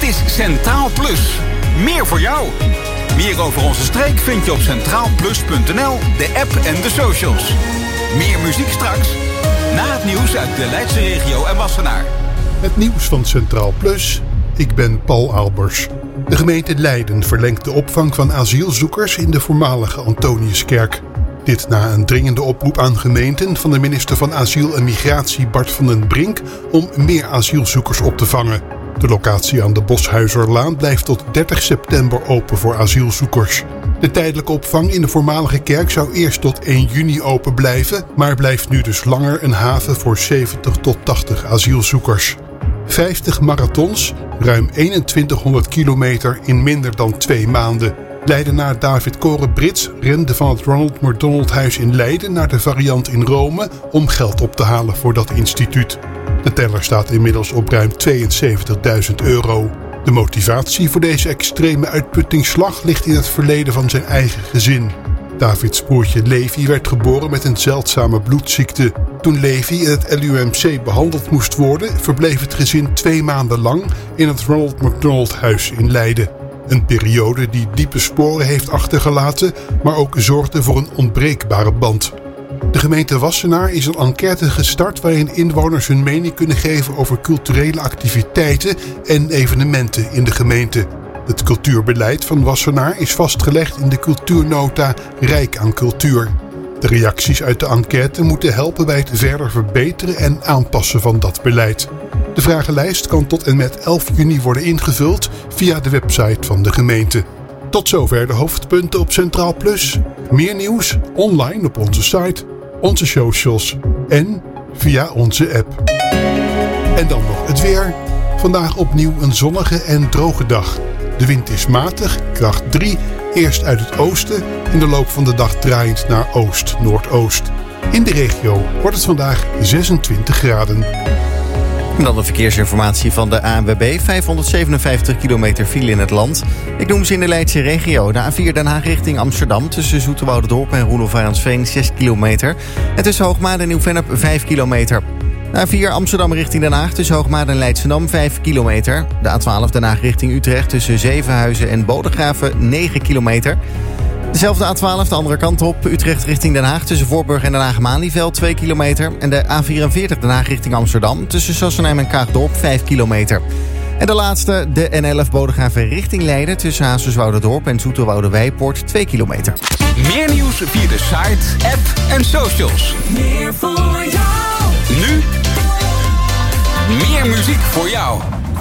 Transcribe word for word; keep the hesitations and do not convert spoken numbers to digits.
Dit is Centraal Plus. Meer voor jou. Meer over onze streek vind je op centraal plus punt n l, de app en de socials. Meer muziek straks. Na het nieuws uit de Leidse regio en Wassenaar. Het nieuws van Centraal Plus. Ik ben Paul Albers. De gemeente Leiden verlengt de opvang van asielzoekers in de voormalige Antoniuskerk. Dit na een dringende oproep aan gemeenten van de minister van Asiel en Migratie Bart van den Brink om meer asielzoekers op te vangen. De locatie aan de Boshuizerlaan blijft tot dertig september open voor asielzoekers. De tijdelijke opvang in de voormalige kerk zou eerst tot één juni open blijven, maar blijft nu dus langer een haven voor zeventig tot tachtig asielzoekers. vijftig marathons, ruim eenentwintighonderd kilometer in minder dan twee maanden. Leidenaar David Koren-Brits rende van het Ronald McDonald Huis in Leiden naar de variant in Rome om geld op te halen voor dat instituut. De teller staat inmiddels op ruim tweeënzeventigduizend euro. De motivatie voor deze extreme uitputtingsslag ligt in het verleden van zijn eigen gezin. Davids broertje Levi werd geboren met een zeldzame bloedziekte. Toen Levi in het L U M C behandeld moest worden, verbleef het gezin twee maanden lang in het Ronald McDonald Huis in Leiden. Een periode die diepe sporen heeft achtergelaten, maar ook zorgde voor een onbreekbare band. De gemeente Wassenaar is een enquête gestart waarin inwoners hun mening kunnen geven over culturele activiteiten en evenementen in de gemeente. Het cultuurbeleid van Wassenaar is vastgelegd in de cultuurnota Rijk aan Cultuur. De reacties uit de enquête moeten helpen bij het verder verbeteren en aanpassen van dat beleid. De vragenlijst kan tot en met elf juni worden ingevuld via de website van de gemeente. Tot zover de hoofdpunten op Centraal Plus. Meer nieuws online op onze site, onze socials en via onze app. En dan nog het weer. Vandaag opnieuw een zonnige en droge dag. De wind is matig, kracht drie, eerst uit het oosten, in de loop van de dag draaiend naar oost-noordoost. In de regio wordt het vandaag zesentwintig graden. En dan de verkeersinformatie van de A N W B. vijfhonderdzevenenvijftig kilometer file in het land. Ik noem ze in de Leidse regio. De A vier Den Haag richting Amsterdam. Tussen Zoeterwouderdorp en Roelof-Arendsveen zes kilometer. En tussen Hoogmade en Nieuw-Vennep vijf kilometer. De A vier Amsterdam richting Den Haag. Tussen Hoogmade en Leidschendam vijf kilometer. De A twaalf Den Haag richting Utrecht. Tussen Zevenhuizen en Bodegraven negen kilometer. Dezelfde A twaalf, de andere kant op. Utrecht richting Den Haag tussen Voorburg en Den Haag-Malieveld twee kilometer. En de A vierenveertig Den Haag richting Amsterdam tussen Sassenheim en Kaagdorp vijf kilometer. En de laatste, de N elf Bodegraven richting Leiden tussen Hazerswoude-Dorp en Zoeterwoude-Wijpoort twee kilometer. Meer nieuws via de site, app en socials. Meer voor jou. Nu, meer muziek voor jou.